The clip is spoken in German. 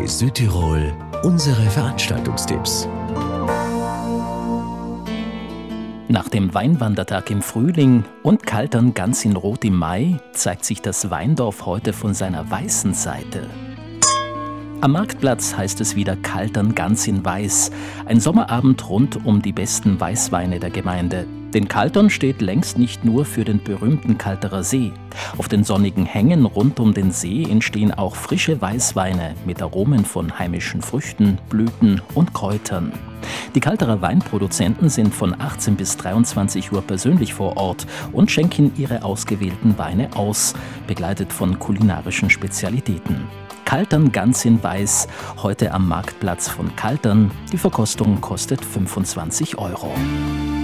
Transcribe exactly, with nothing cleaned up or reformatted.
Südtirol, unsere Veranstaltungstipps. Nach dem Weinwandertag im Frühling und Kaltern ganz in Rot im Mai zeigt sich das Weindorf heute von seiner weißen Seite. Am Marktplatz heißt es wieder Kaltern ganz in Weiß. Ein Sommerabend rund um die besten Weißweine der Gemeinde. Denn Kaltern steht längst nicht nur für den berühmten Kalterer See. Auf den sonnigen Hängen rund um den See entstehen auch frische Weißweine mit Aromen von heimischen Früchten, Blüten und Kräutern. Die Kalterer Weinproduzenten sind von achtzehn bis dreiundzwanzig Uhr persönlich vor Ort und schenken ihre ausgewählten Weine aus, begleitet von kulinarischen Spezialitäten. Kaltern ganz in Weiß, heute am Marktplatz von Kaltern. Die Verkostung kostet fünfundzwanzig Euro.